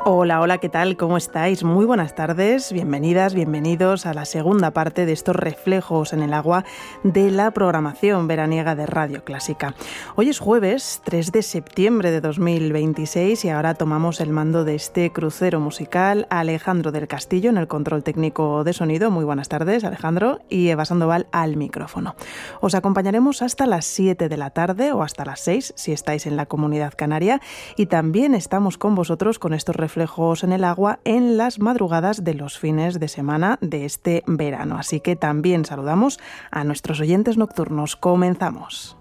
Hola, hola, ¿qué tal? ¿Cómo estáis? Muy buenas tardes, bienvenidas, bienvenidos a la segunda parte de estos reflejos en el agua de la programación veraniega de Radio Clásica. Hoy es jueves 3 de septiembre de 2026 y ahora tomamos el mando de este crucero musical. Alejandro del Castillo en el control técnico de sonido. Muy buenas tardes, Alejandro, y Eva Sandoval al micrófono. Os acompañaremos hasta las 7 de la tarde o hasta las 6 si estáis en la Comunidad Canaria, y también estamos con vosotros con estos reflejos en el agua en las madrugadas de los fines de semana de este verano. Así que también saludamos a nuestros oyentes nocturnos. Comenzamos.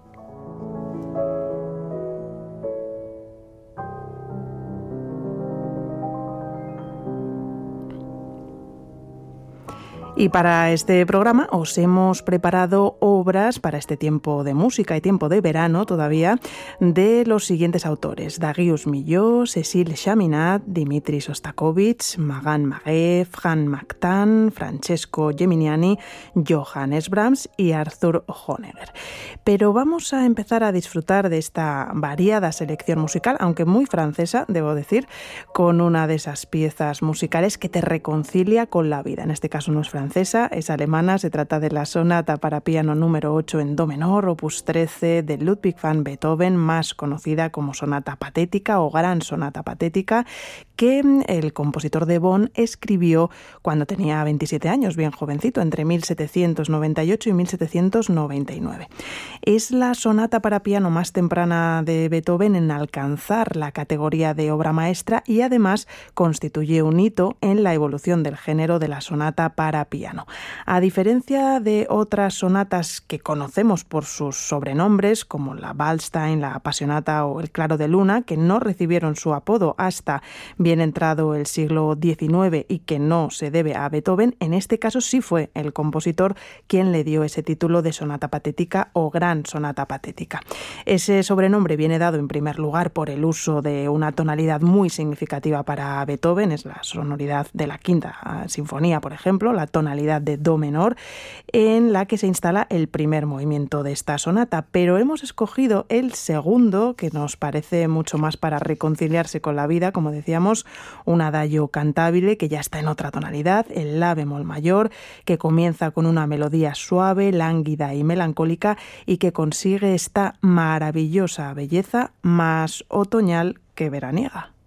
Y para este programa os hemos preparado obras para este tiempo de música y tiempo de verano todavía de los siguientes autores: Darius Milhaud, Cécile Chaminade, Dimitri Shostakovich, Magan Magué, Franz Mactan, Francesco Geminiani, Johannes Brahms y Arthur Honegger. Pero vamos a empezar a disfrutar de esta variada selección musical, aunque muy francesa, debo decir, con una de esas piezas musicales que te reconcilia con la vida. En este caso no es francesa, es alemana. Se trata de la sonata para piano número 8 en do menor, opus 13 de Ludwig van Beethoven, más conocida como sonata patética o gran sonata patética, que el compositor de Bonn escribió cuando tenía 27 años, bien jovencito, entre 1798 y 1799. Es la sonata para piano más temprana de Beethoven en alcanzar la categoría de obra maestra y además constituye un hito en la evolución del género de la sonata para piano. A diferencia de otras sonatas que conocemos por sus sobrenombres, como la Waldstein, la Apasionata o el Claro de Luna, que no recibieron su apodo hasta bien entrado el siglo XIX y que no se debe a Beethoven, en este caso sí fue el compositor quien le dio ese título de sonata patética o gran sonata patética. Ese sobrenombre viene dado en primer lugar por el uso de una tonalidad muy significativa para Beethoven, es la sonoridad de la Quinta Sinfonía, por ejemplo, la tonalidad de do menor, en la que se instala el primer movimiento de esta sonata, pero hemos escogido el segundo, que nos parece mucho más para reconciliarse con la vida, como decíamos, un adagio cantabile que ya está en otra tonalidad, el la bemol mayor, que comienza con una melodía suave, lánguida y melancólica y que consigue esta maravillosa belleza más otoñal que veraniega.